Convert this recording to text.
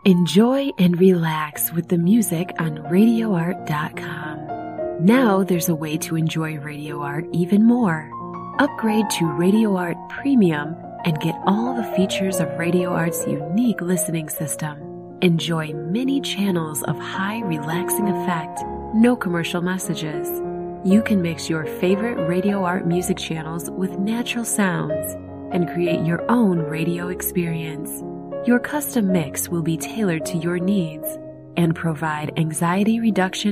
Enjoy and relax with the music on RadioArt.com. Now there's a way to enjoy Radio Art even more. Upgrade to Radio Art Premium and get all the features of Radio Art's unique listening system. Enjoy many channels of high relaxing effect, no commercial messages. You can mix your favorite Radio Art music channels with natural sounds and create your own radio experience. Your custom mix will be tailored to your needs and provide anxiety reduction